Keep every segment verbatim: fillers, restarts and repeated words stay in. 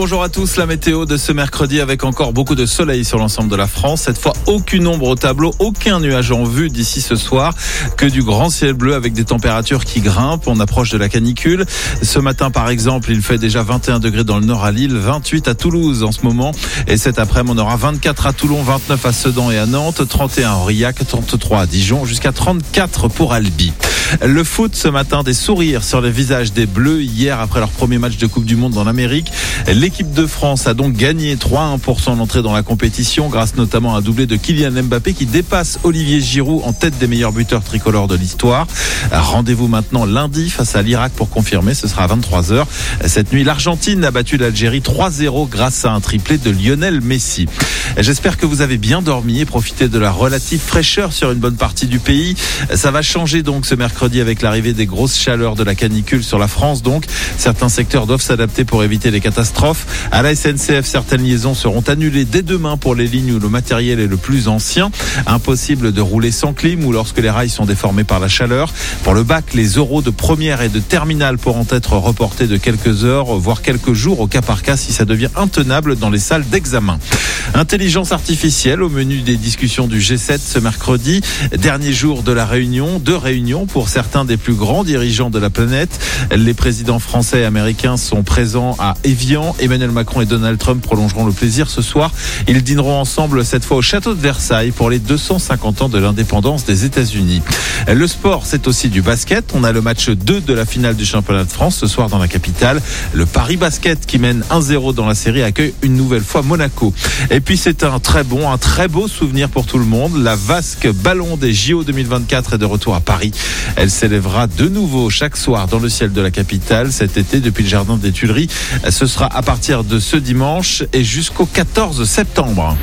Bonjour à tous, la météo de ce mercredi avec encore beaucoup de soleil sur l'ensemble de la France. Cette fois, aucune ombre au tableau, aucun nuage en vue d'ici ce soir. Que du grand ciel bleu avec des températures qui grimpent. On approche de la canicule. Ce matin, par exemple, il fait déjà vingt et un degrés dans le nord à Lille, vingt-huit à Toulouse en ce moment. Et cet après-midi, on aura vingt-quatre à Toulon, vingt-neuf à Sedan et à Nantes, trente et un à Aurillac, trente-trois à Dijon, jusqu'à trente-quatre pour Albi. Le foot ce matin, des sourires sur les visages des Bleus hier après leur premier match de Coupe du Monde en Amérique. L'équipe de France a donc gagné trois à un pour son entrée dans la compétition grâce notamment à un doublé de Kylian Mbappé qui dépasse Olivier Giroud en tête des meilleurs buteurs tricolores de l'histoire. Rendez-vous maintenant lundi face à l'Irak pour confirmer, ce sera à vingt-trois heures. Cette nuit, l'Argentine a battu l'Algérie trois zéro grâce à un triplé de Lionel Messi. J'espère que vous avez bien dormi et profité de la relative fraîcheur sur une bonne partie du pays. Ça va changer donc ce mercredi avec l'arrivée des grosses chaleurs de la canicule sur la France. Donc, certains secteurs doivent s'adapter pour éviter les catastrophes. À la S N C F, certaines liaisons seront annulées dès demain pour les lignes où le matériel est le plus ancien. Impossible de rouler sans clim ou lorsque les rails sont déformés par la chaleur. Pour le bac, les oraux de première et de terminale pourront être reportés de quelques heures, voire quelques jours au cas par cas si ça devient intenable dans les salles d'examen. Intelligence artificielle au menu des discussions du G sept ce mercredi. Dernier jour de la réunion, deux réunions pour certains des plus grands dirigeants de la planète. Les présidents français et américains sont présents à Évian. Emmanuel Macron et Donald Trump prolongeront le plaisir ce soir. Ils dîneront ensemble cette fois au château de Versailles pour les deux cent cinquante ans de l'indépendance des États-Unis. Le sport, c'est aussi du basket. On a le match deux de la finale du championnat de France ce soir dans la capitale. Le Paris Basket qui mène un zéro dans la série accueille une nouvelle fois Monaco. Et puis c'est un très bon, un très beau souvenir pour tout le monde. La vasque ballon des J O deux mille vingt-quatre est de retour à Paris. Elle s'élèvera de nouveau chaque soir dans le ciel de la capitale cet été depuis le jardin des Tuileries. Ce sera à partir de ce dimanche et jusqu'au quatorze septembre.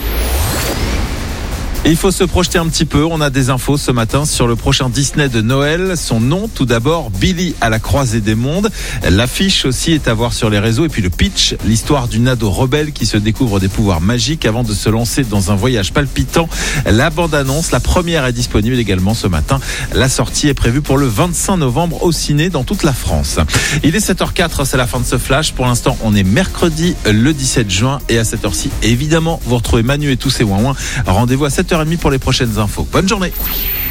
Et il faut se projeter un petit peu. On a des infos ce matin sur le prochain Disney de Noël. Son nom, tout d'abord, Billy à la croisée des mondes. L'affiche aussi est à voir sur les réseaux. Et puis le pitch, l'histoire d'une ado rebelle qui se découvre des pouvoirs magiques avant de se lancer dans un voyage palpitant. La bande-annonce, la première est disponible également ce matin. La sortie est prévue pour le vingt-cinq novembre au ciné dans toute la France. Il est sept heures quatre, c'est la fin de ce flash. Pour l'instant, on est mercredi le dix-sept juin. Et à cette heure-ci, évidemment, vous retrouvez Manu et tous ses ouin-ouin. Rendez-vous à sept heures trente pour les prochaines infos. Bonne journée.